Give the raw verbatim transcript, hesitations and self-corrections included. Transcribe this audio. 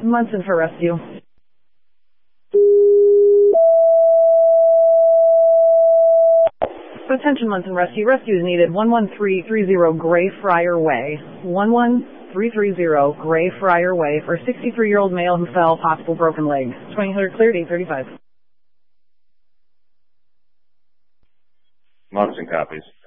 Munson for rescue. Attention Munson Rescue. Rescue is needed. one one three three zero Gray Friar Way. one one three three zero Gray Friar Way for a sixty-three-year-old male who fell, possible broken leg. twenty hundred cleared, eight thirty-five. Munson copies.